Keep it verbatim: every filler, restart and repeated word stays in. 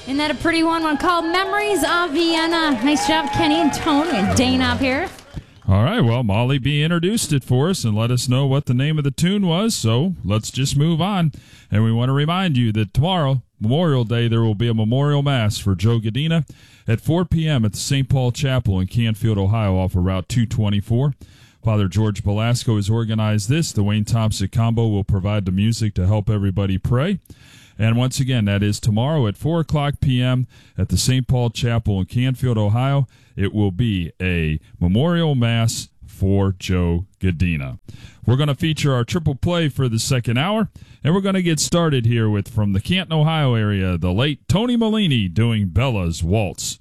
Isn't that a pretty one? One called Memories of Vienna. Nice job, Kenny and Tony and Dane up here. All right, well, Molly B introduced it for us and let us know what the name of the tune was, so let's just move on. And we want to remind you that tomorrow, Memorial Day, there will be a memorial mass for Joe Gadina at four p.m. at the Saint Paul Chapel in Canfield, Ohio, off of Route two twenty-four. Father George Belasco has organized this. The Wayne Thompson Combo will provide the music to help everybody pray. And once again, that is tomorrow at four o'clock p.m. at the Saint Paul Chapel in Canfield, Ohio. It will be a memorial mass for Joe Gadina. We're going to feature our triple play for the second hour, and we're going to get started here with, from the Canton, Ohio area, the late Tony Malini doing Bella's Waltz.